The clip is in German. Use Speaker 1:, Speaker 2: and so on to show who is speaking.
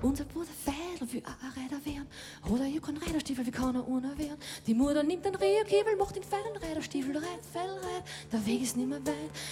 Speaker 1: Unser Bruder Fädel will auch ein Räder werden. Oder ich kann Räderstiefel, wie kann er ohne werden? Die Mutter nimmt den Rehkiebel, macht den feinen Räderstiefel, reit, der Weg ist nimmer weit.